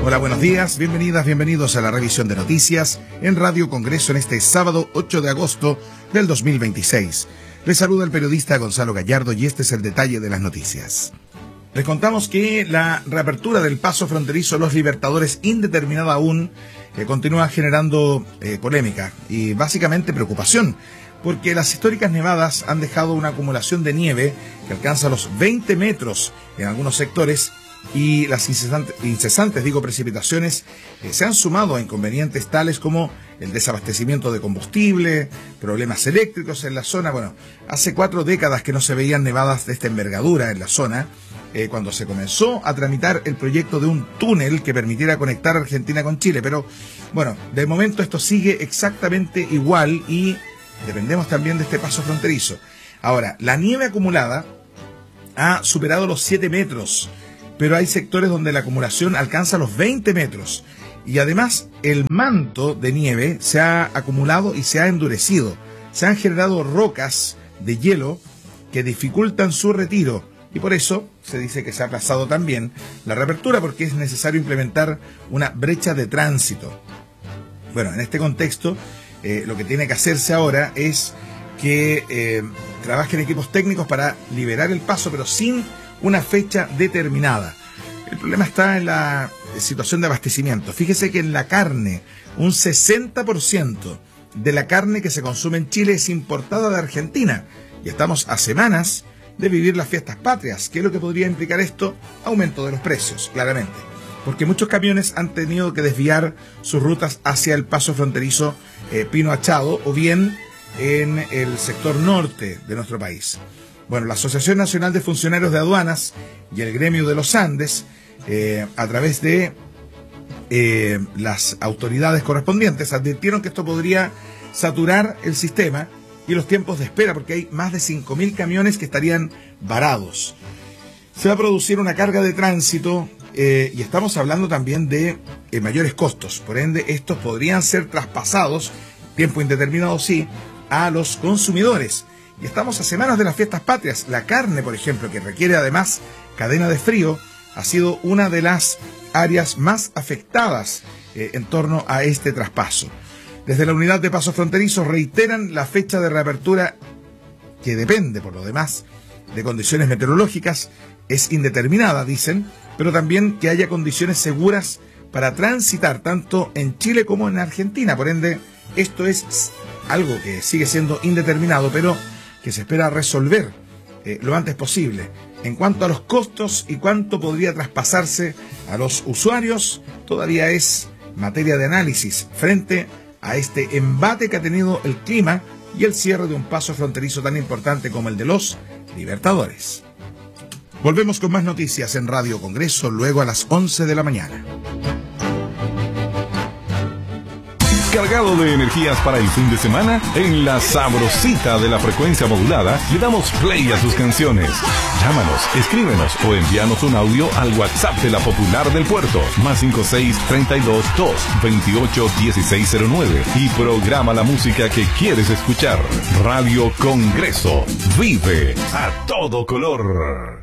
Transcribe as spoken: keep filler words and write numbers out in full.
Hola, buenos días, bienvenidas, bienvenidos a la revisión de noticias en Radio Congreso en este sábado ocho de agosto del dos mil veintiséis. Les saluda el periodista Gonzalo Gallardo y este es el detalle de las noticias. Les contamos que la reapertura del paso fronterizo Los Libertadores, indeterminada aún, eh, continúa generando eh, polémica y básicamente preocupación, porque las históricas nevadas han dejado una acumulación de nieve que alcanza los veinte metros en algunos sectores y las incesantes, incesantes digo, precipitaciones eh, se han sumado a inconvenientes tales como el desabastecimiento de combustible, problemas eléctricos en la zona. Bueno, hace cuatro décadas que no se veían nevadas de esta envergadura en la zona, eh, cuando se comenzó a tramitar el proyecto de un túnel que permitiera conectar Argentina con Chile, pero bueno, de momento esto sigue exactamente igual y dependemos también de este paso fronterizo. Ahora, la nieve acumulada ha superado los siete metros, pero hay sectores donde la acumulación alcanza los veinte metros. Y además, el manto de nieve se ha acumulado y se ha endurecido. Se han generado rocas de hielo que dificultan su retiro. Y por eso se dice que se ha aplazado también la reapertura, porque es necesario implementar una brecha de tránsito. Bueno, en este contexto, eh, lo que tiene que hacerse ahora es que eh, trabajen equipos técnicos para liberar el paso, pero sin una fecha determinada. El problema está en la situación de abastecimiento. Fíjese que en la carne, un sesenta por ciento de la carne que se consume en Chile es importada de Argentina. Y estamos a semanas de vivir las fiestas patrias. ¿Qué es lo que podría implicar esto? Aumento de los precios, claramente. Porque muchos camiones han tenido que desviar sus rutas hacia el paso fronterizo eh, Pino Achado o bien en el sector norte de nuestro país. Bueno, la Asociación Nacional de Funcionarios de Aduanas y el Gremio de los Andes, eh, a través de eh, las autoridades correspondientes, advirtieron que esto podría saturar el sistema y los tiempos de espera, porque hay más de cinco mil camiones que estarían varados. Se va a producir una carga de tránsito eh, y estamos hablando también de eh, mayores costos. Por ende, estos podrían ser traspasados, tiempo indeterminado sí, a los consumidores. Y estamos a semanas de las fiestas patrias. La carne, por ejemplo, que requiere además cadena de frío, ha sido una de las áreas más afectadas eh, en torno a este traspaso. Desde la unidad de paso fronterizo reiteran la fecha de reapertura, que depende, por lo demás, de condiciones meteorológicas, es indeterminada, dicen, pero también que haya condiciones seguras para transitar tanto en Chile como en Argentina. Por ende, esto es algo que sigue siendo indeterminado, pero que se espera resolver eh, lo antes posible. En cuanto a los costos y cuánto podría traspasarse a los usuarios, todavía es materia de análisis frente a este embate que ha tenido el clima y el cierre de un paso fronterizo tan importante como el de Los Libertadores. Volvemos con más noticias en Radio Congreso luego a las once de la mañana. ¿Cargado de energías para el fin de semana? En la sabrosita de la frecuencia modulada le damos play a sus canciones. Llámanos, escríbenos o envíanos un audio al WhatsApp de la Popular del Puerto, más cinco seis, treinta y dos, dos, veintiocho, dieciséis cero nueve y programa la música que quieres escuchar. Radio Congreso, vive a todo color.